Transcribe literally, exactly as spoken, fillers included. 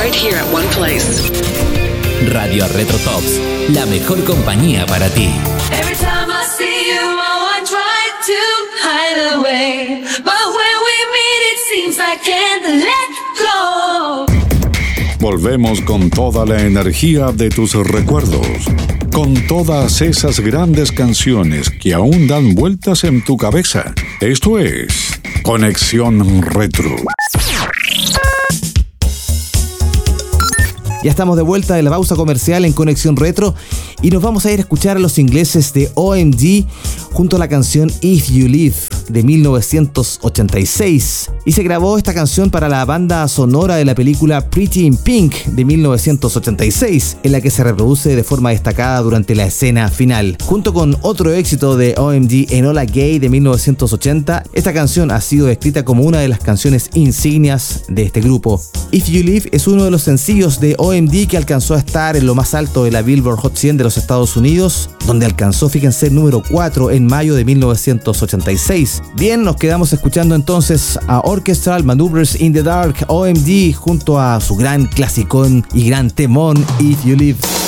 right here at one place. Radio Retro Tops, la mejor compañía para ti. Every time I see you, oh, I try to hide away, but when we meet, it seems I can't let go. Volvemos con toda la energía de tus recuerdos, con todas esas grandes canciones que aún dan vueltas en tu cabeza. Esto es Conexión Retro. Ya estamos de vuelta de la pausa comercial en Conexión Retro y nos vamos a ir a escuchar a los ingleses de O M G junto a la canción If You Live de mil novecientos ochenta y seis. Y se grabó esta canción para la banda sonora de la película Pretty in Pink de mil novecientos ochenta y seis, en la que se reproduce de forma destacada durante la escena final. Junto con otro éxito de O M G, Enola Gay de mil novecientos ochenta, esta canción ha sido descrita como una de las canciones insignias de este grupo. If You Live es uno de los sencillos de O M G que alcanzó a estar en lo más alto de la Billboard Hot cien de los Estados Unidos, donde alcanzó, fíjense, el número cuatro en mayo de mil novecientos ochenta y seis. Bien, nos quedamos escuchando entonces a Orchestral Maneuvers in the Dark, O M G, junto a su gran clasicón y gran temón If You Live.